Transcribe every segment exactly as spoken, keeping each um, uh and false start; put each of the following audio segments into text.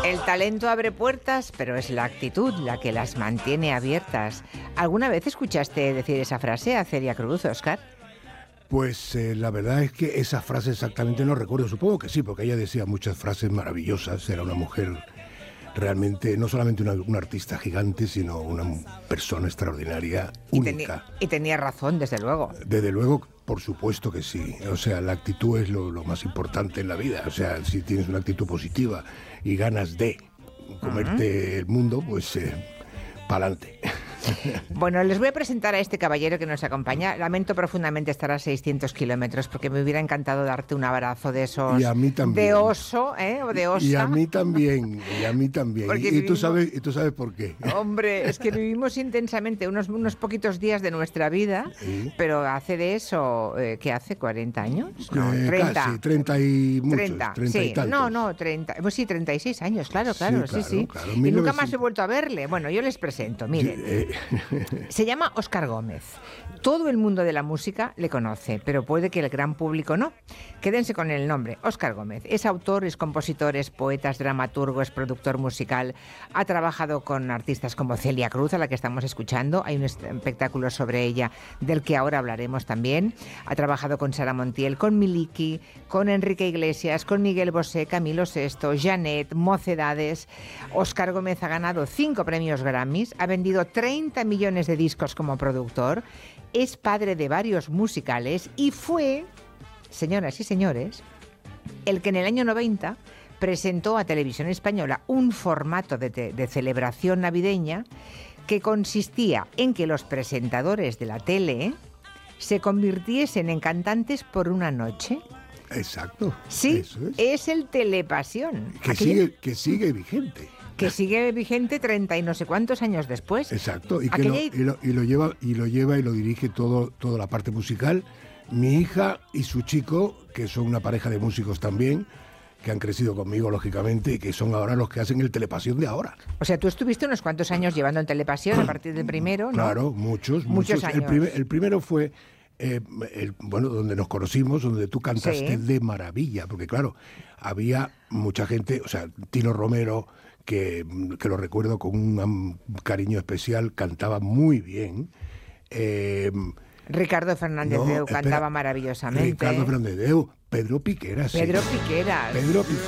El talento abre puertas, pero es la actitud la que las mantiene abiertas. ¿Alguna vez escuchaste decir esa frase a Celia Cruz, Óscar? Pues eh, la verdad es que esa frase exactamente no recuerdo. Supongo que sí, porque ella decía muchas frases maravillosas. Era una mujer realmente, no solamente una, una artista gigante, sino una persona extraordinaria, Y, única. tenía, y tenía razón, desde luego. Desde luego, por supuesto que sí. O sea, la actitud es lo, lo más importante en la vida. O sea, si tienes una actitud positiva y ganas de comerte uh-huh. el mundo, pues eh, pa'lante. Bueno, les voy a presentar a este caballero que nos acompaña. Lamento profundamente estar a seiscientos kilómetros porque me hubiera encantado darte un abrazo de esos... Y a mí también. De oso, ¿eh? O de osa. Y a mí también, y a mí también. Y, vivimos... y, tú sabes, y tú sabes por qué. Hombre, es que vivimos intensamente unos, unos poquitos días de nuestra vida, ¿sí? Pero hace de eso, eh, ¿qué hace? ¿cuarenta años? No, eh, treinta. Casi, treinta y muchos. treinta, treinta sí. y tantos. No, no, treinta. Pues sí, treinta y seis años, claro, claro, sí, sí. sí. Claro, Y mil novecientos... nunca más he vuelto a verle. Bueno, yo les presento, miren. Eh... Se llama Óscar Gómez. Todo el mundo de la música le conoce, pero puede que el gran público no. Quédense con el nombre, Óscar Gómez. Es autor, es compositor, es poeta, es dramaturgo, es productor musical. Ha trabajado con artistas como Celia Cruz, a la que estamos escuchando. Hay un espectáculo sobre ella del que ahora hablaremos también. Ha trabajado con Sara Montiel, con Miliki, con Enrique Iglesias, con Miguel Bosé, Camilo Sesto, Janet, Mocedades. Óscar Gómez ha ganado cinco premios Grammys, ha vendido treinta millones de discos como productor, es padre de varios musicales y fue, señoras y señores, el que en el año noventa presentó a Televisión Española un formato de, te- de celebración navideña que consistía en que los presentadores de la tele se convirtiesen en cantantes por una noche. Exacto. Sí, eso es. es el Telepasión. Que, Aquella- sigue, que sigue vigente. que sigue vigente treinta y no sé cuántos años después. Exacto, y, que Aquella... lo, y, lo, y, lo lleva, y lo lleva y lo dirige todo, toda la parte musical. Mi hija y su chico, que son una pareja de músicos también, que han crecido conmigo, lógicamente, y que son ahora los que hacen el Telepasión de ahora. O sea, tú estuviste unos cuantos años llevando el Telepasión a partir del primero, ¿no? Claro, muchos. Muchos, muchos. años. El, primer, el primero fue, eh, el, bueno, donde nos conocimos, donde tú cantaste Sí. de maravilla, porque claro, había mucha gente, o sea, Tino Romero, que, que lo recuerdo con un cariño especial, cantaba muy bien. Eh, Ricardo Fernández no, Deu espera, cantaba maravillosamente. Ricardo Fernández Deu, Pedro Piqueras. Pedro sí. Piqueras. Pedro Piqueras.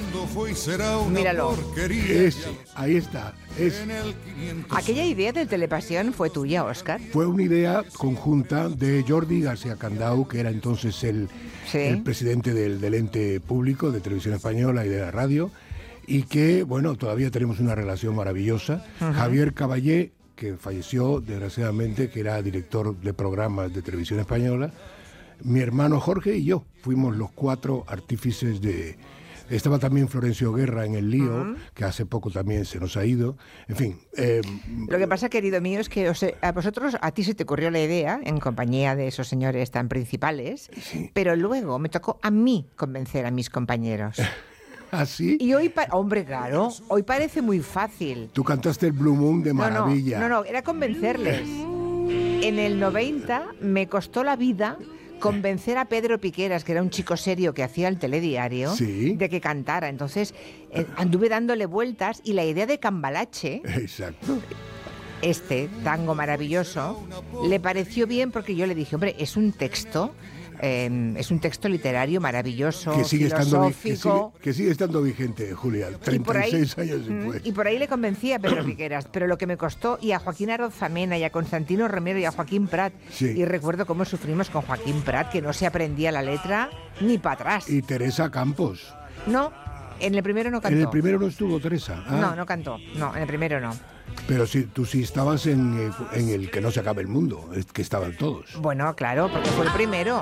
Míralo. Ese, ahí está. Es, Aquella idea del Telepasión fue tuya, Óscar. fue una idea conjunta de Jordi García Candau, que era entonces el, Sí. el presidente del, del ente público de Televisión Española y de la radio, y que, bueno, todavía tenemos una relación maravillosa. Uh-huh. Javier Caballé, que falleció desgraciadamente, que era director de programas de Televisión Española, mi hermano Jorge y yo fuimos los cuatro artífices de... Estaba también Florencio Guerra en el lío, uh-huh. que hace poco también se nos ha ido. En fin. Eh, Lo que pasa, querido mío, es que os, a vosotros, a ti se te ocurrió la idea en compañía de esos señores tan principales, sí. pero luego me tocó a mí convencer a mis compañeros. ¿Así? Y hoy, pa- hombre, claro, hoy parece muy fácil. Tú cantaste el Blue Moon de maravilla. No, no, no, no, era convencerles. En el noventa me costó la vida convencer a Pedro Piqueras, que era un chico serio que hacía el telediario, sí. de que cantara. Entonces eh, anduve dándole vueltas y la idea de Cambalache, exacto, este tango maravilloso, le pareció bien porque yo le dije, hombre, es un texto... Eh, es un texto literario maravilloso, que sigue, estando, que, filosófico. sigue, que sigue estando vigente, Julia, treinta y seis años después. Y por ahí le convencí a Pedro Piqueras, pero lo que me costó, y a Joaquín Arozamena, y a Constantino Romero, y a Joaquín Prat. Sí. Y recuerdo cómo sufrimos con Joaquín Prat, que no se aprendía la letra ni para atrás. Y Teresa Campos. No, en el primero no cantó. En el primero no estuvo Teresa. Ah. No, no cantó. No, en el primero no. Pero si tú sí estabas en, en el que no se acabe el mundo, es que estaban todos. Bueno, claro, porque fue el primero.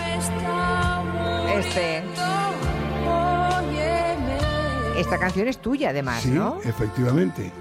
Este. Esta canción es tuya, además, sí, ¿no? Efectivamente.